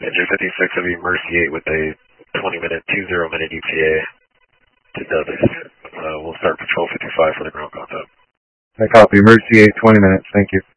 Engine 56 of you, Mercy 8 with a 20-minute ETA to Douglas. We'll start Patrol 55 for the ground contact. I copy. Mercy 8, 20 minutes. Thank you.